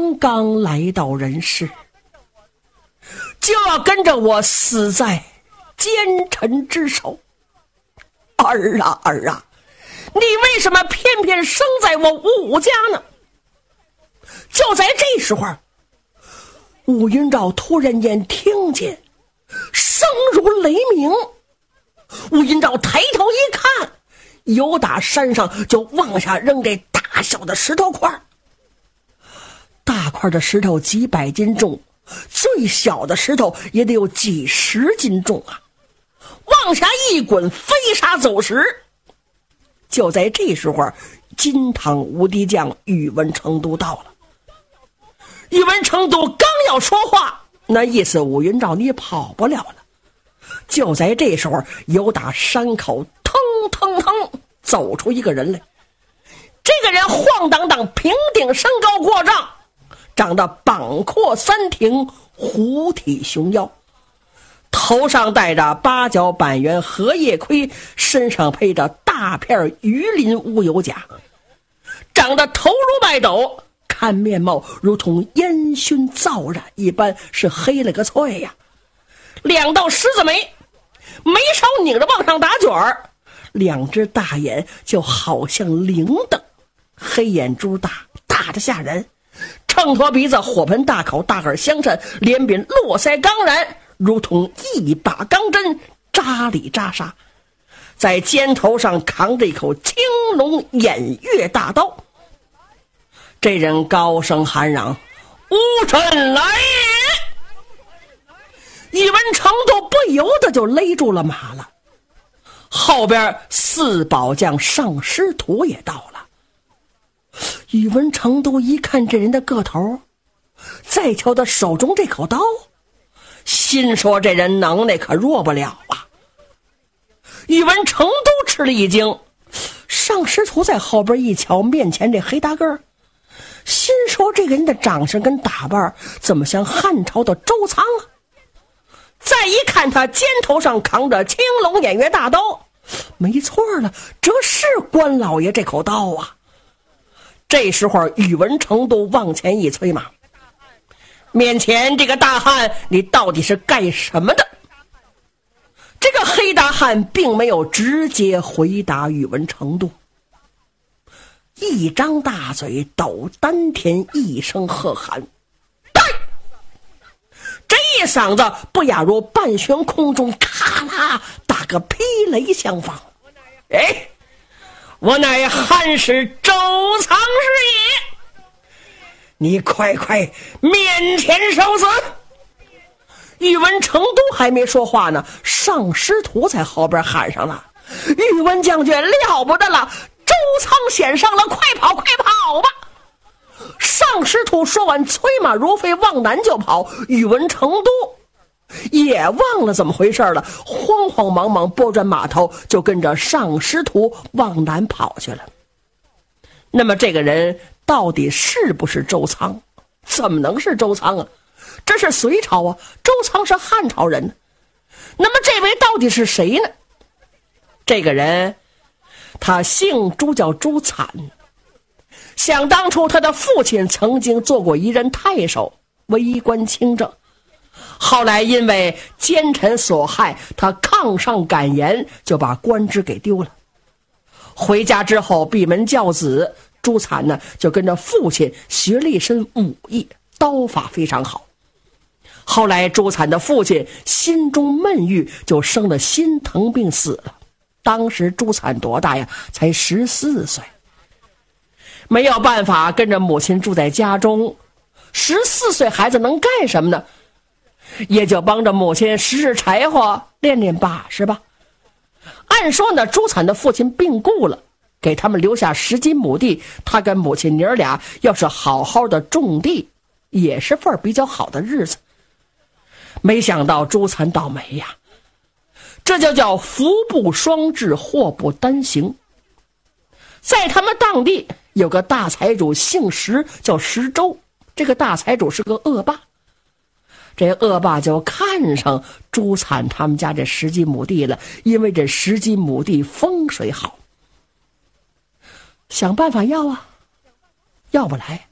刚刚来到人世，就要跟着我死在奸臣之手。儿啊儿啊，你为什么偏偏生在我武家呢？就在这时候，武云照突然间听见声如雷鸣。武云照抬头一看，由打山上就往下扔这大小的石头块，大块的石头几百斤重，最小的石头也得有几十斤重啊！往下一滚，飞沙走石。就在这时候，金堂无敌将宇文成都到了。宇文成都刚要说话，那意思武云照你跑不了了。就在这时候，由打山口腾腾腾走出一个人来。这个人晃荡荡，平顶身高过丈，长得膀阔三挺，虎体熊腰，头上戴着八角板圆荷叶盔，身上披着大片鱼鳞乌有甲，长得头如麦斗，看面貌如同烟熏燥染一般，是黑了个翠呀。两道狮子眉，眉梢拧着往上打卷儿，两只大眼就好像铃铛，黑眼珠大，大得吓人，秤砣鼻子，火盆大口，大耳相衬，脸扁络腮刚然，如同一把钢针扎里扎沙，在肩头上扛着一口青龙偃月大刀。这人高声喊嚷：“吾臣来也！”宇文成都不由得就勒住了马了。后边四宝将上师徒也到了。宇文成都一看这人的个头，再瞧他手中这口刀，心说这人能耐可弱不了啊。宇文成都吃了一惊，上师徒在后边一瞧面前这黑大个，心说这个人的长相跟打扮怎么像汉朝的周仓啊。再一看他肩头上扛着青龙偃月大刀，没错了，这是关老爷这口刀啊。这时候宇文成都往前一催马：“面前这个大汉，你到底是干什么的？”这个黑大汉并没有直接回答宇文成都，一张大嘴抖丹田，一声喝喊：“带！”这一嗓子不亚如半悬空中咔啦打个霹雷相放。哎，我乃汉使周仓师也，你快面前受死！宇文成都还没说话呢，上师徒在后边喊上了：“宇文将军了不得了，周仓显上了，快跑吧！”上师徒说完，催马如飞往南就跑。宇文成都也忘了怎么回事了，慌慌忙忙拨转马头，就跟着上师徒往南跑去了。那么这个人到底是不是周仓？怎么能是周仓啊？这是隋朝啊，周仓是汉朝人。那么这位到底是谁呢？这个人他姓朱，叫朱惨。想当初他的父亲曾经做过一任太守，为官清正，后来因为奸臣所害，他抗上敢言，就把官职给丢了。回家之后闭门教子，朱惨呢就跟着父亲学了一身武艺，刀法非常好。后来朱惨的父亲心中闷郁，就生了心疼病死了。当时朱惨多大呀？才14岁。没有办法，跟着母亲住在家中。14岁孩子能干什么呢？也就帮着母亲拾柴火，练练把式吧。按说呢，朱惨的父亲病故了，给他们留下10几亩地，他跟母亲娘俩要是好好的种地，也是份比较好的日子。没想到朱惨倒霉呀，这就叫福不双至，祸不单行。在他们当地有个大财主，姓石，叫石周。这个大财主是个恶霸，这恶霸就看上朱惨他们家这10几亩地了，因为这10几亩地风水好。想办法要啊，要不来。